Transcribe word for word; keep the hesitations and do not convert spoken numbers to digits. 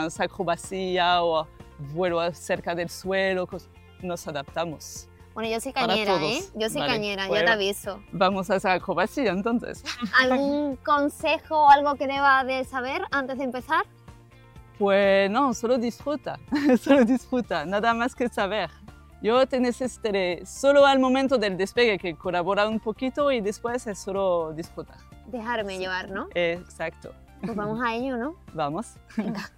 más acrobacia o vuelo cerca del suelo, nos adaptamos. Bueno, yo soy cañera, ¿eh? Yo soy vale, cañera, pues, yo te aviso. Vamos a hacer acrobacia entonces. ¿Algún consejo o algo que deba de saber antes de empezar? Pues no, solo disfruta, solo disfruta, nada más que saber. Yo te necesitaré solo al momento del despegue que colabora un poquito y después es solo disfrutar. Dejarme sí. llevar, ¿no? Exacto. Pues vamos a ello, ¿no? Vamos. Venga.